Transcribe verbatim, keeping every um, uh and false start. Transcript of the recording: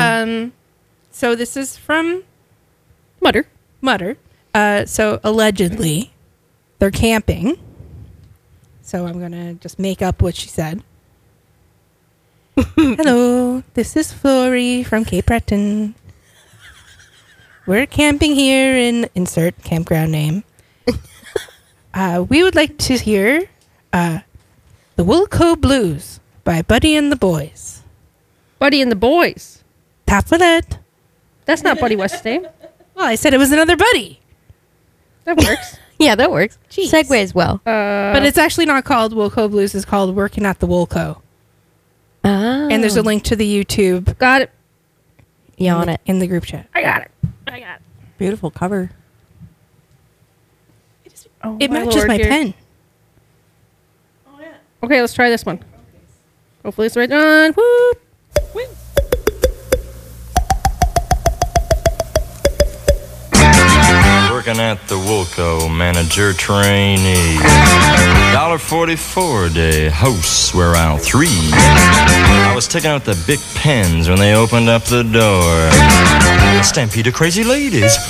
Um, so this is from Mutter. Mutter. Uh, so allegedly, they're camping. So I'm going to just make up what she said. Hello, this is Flory from Cape Breton. We're camping here in insert campground name. Uh, we would like to hear uh, The Wilco Blues by Buddy and the Boys. Buddy and the Boys. Tap for that. That's not Buddy West's name. Well, I said it was another Buddy. That works. Yeah, that works. Jeez. Segues well. Uh, But it's actually not called Wilco Blues. It's called Working at the Wilco. Oh. And there's a link to the YouTube got it. You in on the, it. in the group chat. I got it. I got it. Beautiful cover. Oh, It my matches Lord, my here. pen. Okay, let's try this one. Hopefully it's the right one. Whoop. Working at the Wilco, manager trainee. one forty-four a day, hosts were out three. I was taking out the big pens when they opened up the door. A stampede of crazy ladies